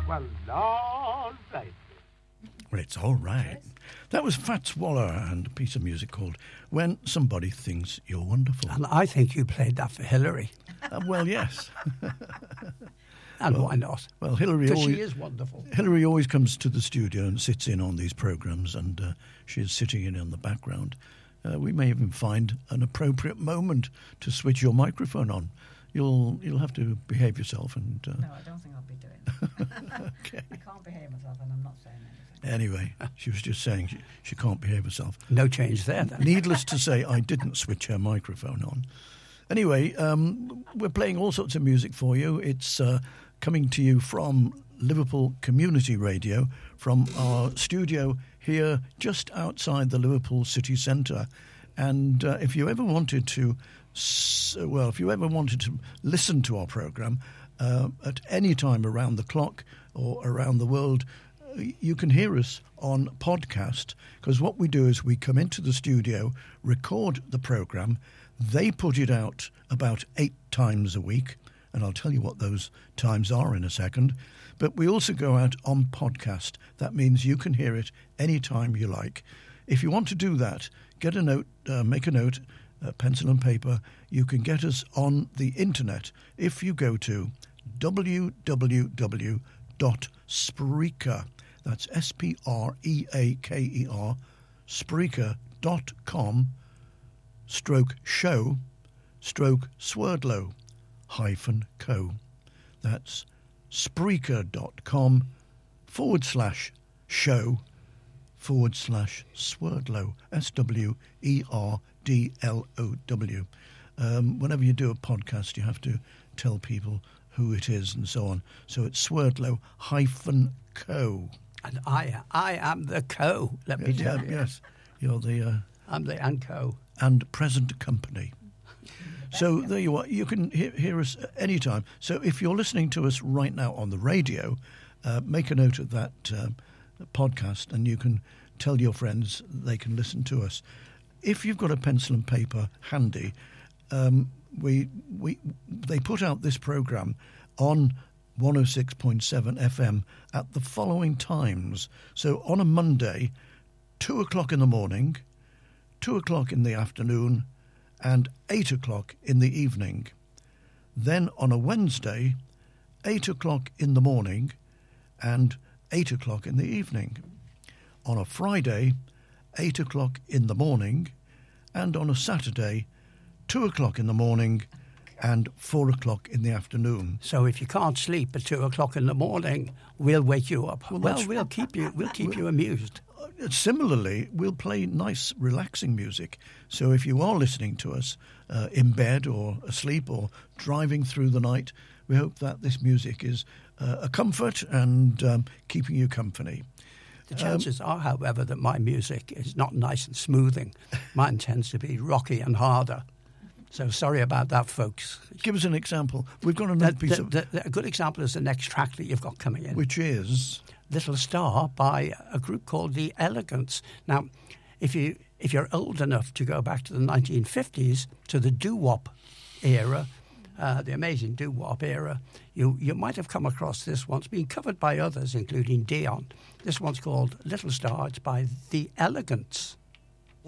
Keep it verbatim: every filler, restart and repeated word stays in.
Well, Lord bless you. Well, it's all right. That was Fats Waller and a piece of music called When Somebody Thinks You're Wonderful. And I think you played that for Hillary. Uh, well, yes. And well, why not? Well, Hillary Because always, she is wonderful. Hillary always comes to the studio and sits in on these programmes, and uh, she's sitting in in the background. Uh, we may even find an appropriate moment to switch your microphone on. You'll you'll have to behave yourself. And uh... No, I don't think I'll be doing that. Okay. I can't behave myself, and I'm not saying anything. Anyway, she was just saying she, she can't behave herself. No change there, then. Needless to say, I didn't switch her microphone on. Anyway, um, we're playing all sorts of music for you. It's uh, coming to you from Liverpool Community Radio, from our studio here just outside the Liverpool city centre. And uh, if you ever wanted to, well, if you ever wanted to listen to our programme uh, at any time around the clock or around the world, you can hear us on podcast, because what we do is we come into the studio, record the programme, they put it out about eight times a week, and I'll tell you what those times are in a second, but we also go out on podcast. That means you can hear it anytime you like. If you want to do that, get a note, uh, make a note, uh, pencil and paper. You can get us on the internet if you go to w w w dot spreaker, that's S P R E A K E R, Spreaker dot com, stroke show, stroke Swerdlow, hyphen co. That's Spreaker dot com forward slash show forward slash Swerdlow, S W E R D L O W. Um, whenever you do a podcast, you have to tell people who it is and so on. So it's Swerdlow hyphen co. And I, I am the co, let me yeah, tell you. Yes, you're the... Uh, I'm the and co. And present company. So there you are. You can hear, hear us anytime. So if you're listening to us right now on the radio, uh, make a note of that uh, podcast, and you can tell your friends they can listen to us. If you've got a pencil and paper handy, um, we we they put out this programme on one oh six point seven F M at the following times. So on a Monday, two o'clock in the morning, two o'clock in the afternoon, and eight o'clock in the evening. Then on a Wednesday, eight o'clock in the morning and eight o'clock in the evening. On a Friday, eight o'clock in the morning, and on a Saturday, two o'clock in the morning and four o'clock in the afternoon. So if you can't sleep at two o'clock in the morning, we'll wake you up. Well, Well, we'll keep you. We'll keep you amused. Similarly, we'll play nice, relaxing music. So if you are listening to us uh, in bed or asleep or driving through the night, we hope that this music is uh, a comfort and um, keeping you company. The chances um, are, however, that my music is not nice and smoothing. Mine tends to be rocky and harder. So sorry about that, folks. Give us an example. We've got another the, piece the, of... The, the, a good example is the next track that you've got coming in. Which is? Little Star by a group called The Elegants. Now, if, you, if you're old enough to go back to the nineteen fifties, to the doo-wop era, uh, the amazing doo-wop era, you, you might have come across this one. It's been covered by others, including Dion. This one's called Little Star. It's by The Elegants.